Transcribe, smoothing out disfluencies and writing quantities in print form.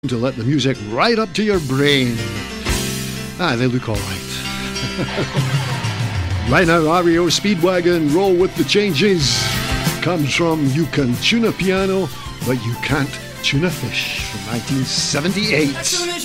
to let the music right up to your brain. They look all right. Right now, REO Speedwagon, Roll with the Changes, comes from You Can Tune a Piano, but You Can't Tune a Fish, from 1978.